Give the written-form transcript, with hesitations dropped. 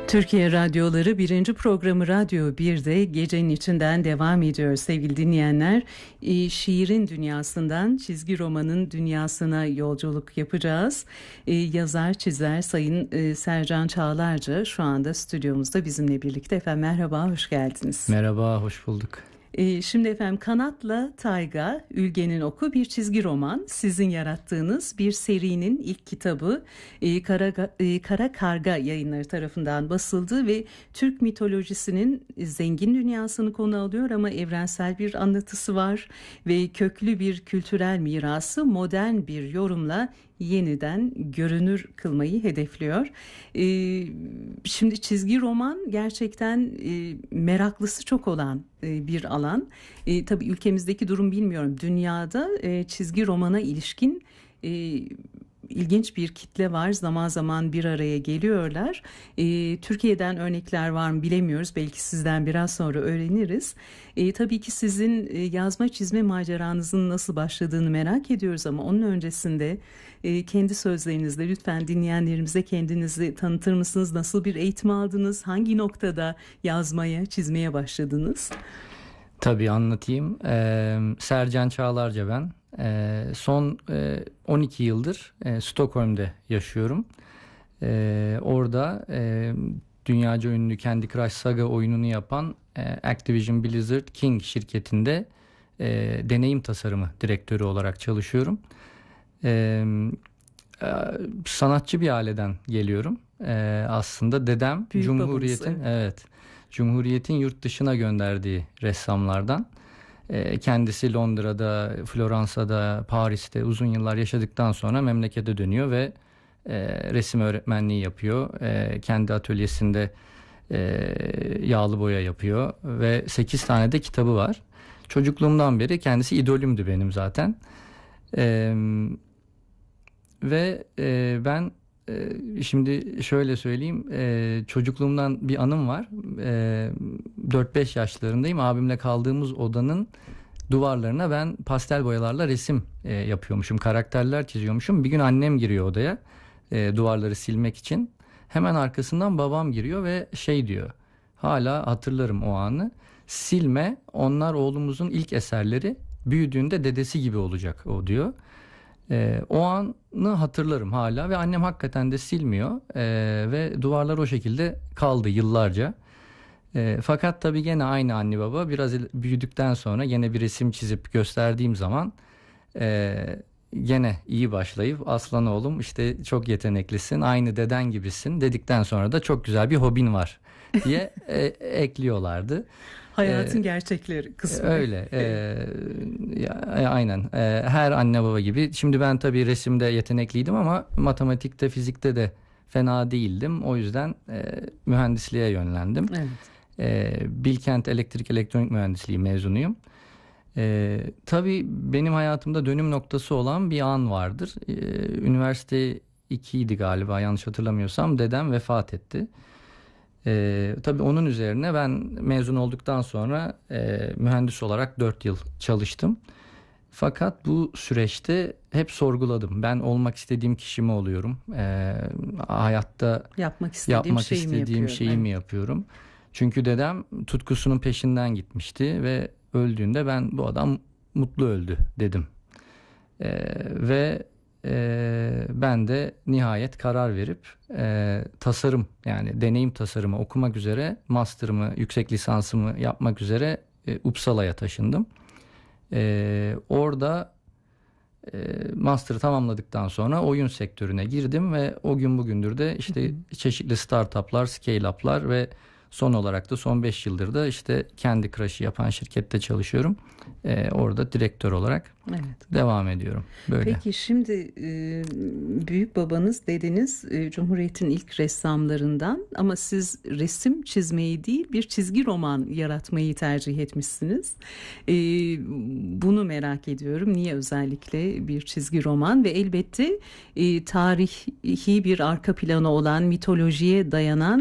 Türkiye Radyoları 1. programı Radyo 1'de gecenin içinden devam ediyor sevgili dinleyenler. Şiirin dünyasından çizgi romanın dünyasına yolculuk yapacağız. Yazar, çizer Sayın Sercan Çağlarca şu anda stüdyomuzda bizimle birlikte. Efendim merhaba, hoş geldiniz. Merhaba, hoş bulduk. Şimdi efendim Kanatla Tayga, Ülgenin Oku bir çizgi roman. Sizin yarattığınız bir serinin ilk kitabı Kara Karga Yayınları tarafından basıldı ve Türk mitolojisinin zengin dünyasını konu alıyor ama evrensel bir anlatısı var ve köklü bir kültürel mirası modern bir yorumla yeniden görünür kılmayı hedefliyor. Şimdi çizgi roman gerçekten meraklısı çok olan bir alan. Tabii ülkemizdeki durum bilmiyorum. Dünyada çizgi romana ilişkin ilginç bir kitle var. Zaman zaman bir araya geliyorlar. Türkiye'den örnekler var mı bilemiyoruz. Belki sizden biraz sonra öğreniriz. Tabii ki sizin yazma çizme maceranızın nasıl başladığını merak ediyoruz ama onun öncesinde kendi sözlerinizle lütfen dinleyenlerimize kendinizi tanıtır mısınız? Nasıl bir eğitim aldınız? Hangi noktada yazmaya, çizmeye başladınız? Tabii anlatayım. Sercan Çağlarca ben. Son 12 yıldır Stockholm'de yaşıyorum. Orada dünyaca ünlü Candy Crush Saga oyununu yapan Activision Blizzard King şirketinde deneyim tasarımı direktörü olarak çalışıyorum. Sanatçı bir aileden geliyorum. Aslında dedem Büyük Cumhuriyet'in babamız, Cumhuriyet'in yurt dışına gönderdiği ressamlardan. Kendisi Londra'da, Floransa'da, Paris'te uzun yıllar yaşadıktan sonra memlekete dönüyor ve resim öğretmenliği yapıyor. Kendi atölyesinde yağlı boya yapıyor ve 8 tane de kitabı var. Çocukluğumdan beri kendisi idolümdü benim zaten. Ve ben şimdi şöyle söyleyeyim, çocukluğumdan bir anım var. 4-5 yaşlarındayım. Abimle kaldığımız odanın duvarlarına ben pastel boyalarla resim yapıyormuşum. Karakterler çiziyormuşum. Bir gün annem giriyor odaya duvarları silmek için. Hemen arkasından babam giriyor ve şey diyor. Hala hatırlarım o anı. Silme, onlar oğlumuzun ilk eserleri. Büyüdüğünde dedesi gibi olacak o diyor. O anı hatırlarım hala ve annem hakikaten de silmiyor ve duvarlar o şekilde kaldı yıllarca. Fakat tabii gene aynı anne baba biraz büyüdükten sonra gene bir resim çizip gösterdiğim zaman gene iyi başlayıp aslan oğlum işte çok yeteneklisin, aynı deden gibisin dedikten sonra da çok güzel bir hobin var diye ekliyorlardı. Hayatın gerçekleri kısmı. Öyle. Aynen. Her anne baba gibi. Şimdi ben tabii resimde yetenekliydim ama matematikte, fizikte de fena değildim. O yüzden mühendisliğe yönlendim. Evet. Bilkent Elektrik Elektronik Mühendisliği mezunuyum. Tabii benim hayatımda dönüm noktası olan bir an vardır. Üniversite 2'ydi galiba, yanlış hatırlamıyorsam. Dedem vefat etti. Tabii onun üzerine ben mezun olduktan sonra mühendis olarak 4 yıl çalıştım. Fakat bu süreçte hep sorguladım. Ben olmak istediğim kişi mi oluyorum? Hayatta Yapmak istediğim şeyi mi yapıyorum? Çünkü dedem tutkusunun peşinden gitmişti ve öldüğünde ben bu adam mutlu öldü dedim. Ve ben de nihayet karar verip tasarım, yani deneyim tasarımı okumak üzere master'ımı, yüksek lisansımı yapmak üzere Uppsala'ya taşındım. Orada master'ı tamamladıktan sonra oyun sektörüne girdim ve o gün bugündür de işte çeşitli startuplar, scale-up'lar ve son olarak da son 5 yıldır da işte Candy Crush'ı yapan şirkette çalışıyorum. Orada direktör olarak devam ediyorum. Böyle. Peki şimdi büyük babanız, dedeniz Cumhuriyet'in ilk ressamlarından ama siz resim çizmeyi değil bir çizgi roman yaratmayı tercih etmişsiniz. Bunu merak ediyorum. Niye özellikle bir çizgi roman ve elbette tarihi bir arka planı olan, mitolojiye dayanan